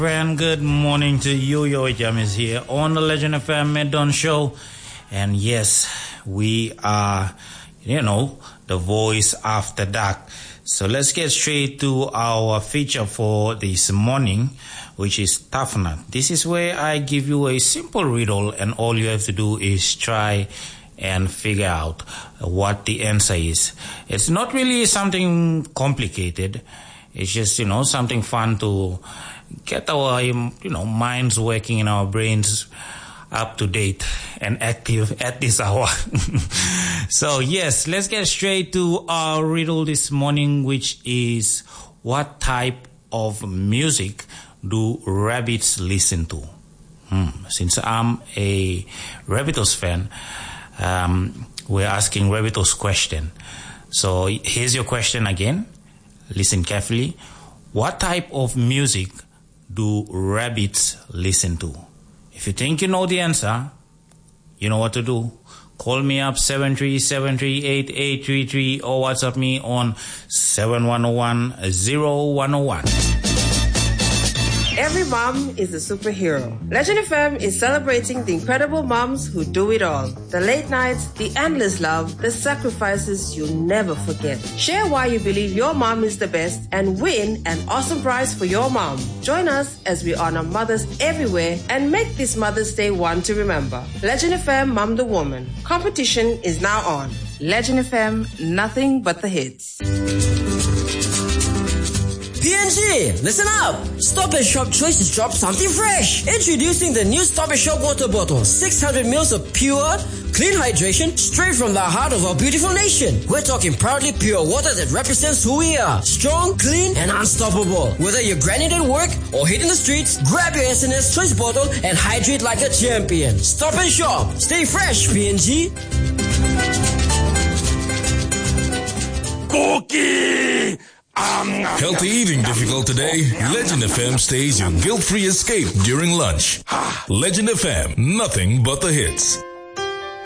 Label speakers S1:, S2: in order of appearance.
S1: Friend, good morning to you. Your Jam is here on the Legend FM Mid-Dawn Show. And yes, we are, the voice after dark. So let's get straight to our feature for this morning, which is Tough Nut. This is where I give you a simple riddle and all you have to do is try and figure out what the answer is. It's not really something complicated. It's just, something fun to get our, minds working in our brains up to date and active at this hour. So yes, let's get straight to our riddle this morning, which is, what type of music do rabbits listen to? Since I'm a Rabbitohs fan, we're asking Rabbitohs question. So here's your question again. Listen carefully. What type of music do rabbits listen to? If you think you know the answer, you know what to do. Call me up 73738833 or WhatsApp me on 71010101.
S2: Every mom is a superhero. Legend FM is celebrating the incredible moms who do it all. The late nights, the endless love, the sacrifices you'll never forget. Share why you believe your mom is the best and win an awesome prize for your mom. Join us as we honor mothers everywhere and make this Mother's Day one to remember. Legend FM Mom the Woman. Competition is now on. Legend FM, nothing but the hits.
S3: PNG, listen up! Stop & Shop Choice has dropped something fresh. Introducing the new Stop & Shop water bottle. 600 mils of pure, clean hydration straight from the heart of our beautiful nation. We're talking proudly pure water that represents who we are. Strong, clean, and unstoppable. Whether you're grinding at work or hitting the streets, grab your SNS Choice bottle and hydrate like a champion. Stop & Shop. Stay fresh, PNG.
S4: Cookie!
S5: Healthy eating difficult today? Legend FM stays your guilt-free escape during lunch. Legend FM, nothing but the hits.